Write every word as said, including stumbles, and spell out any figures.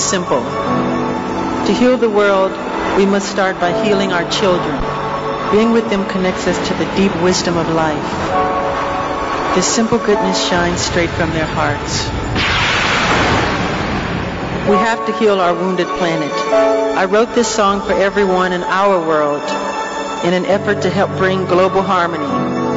simple. To heal the world, we must start by healing our children. Being with them connects us to the deep wisdom of life. This simple goodness shines straight from their hearts. We have to heal our wounded planet. I wrote this song for everyone in our world in an effort to help bring global harmony.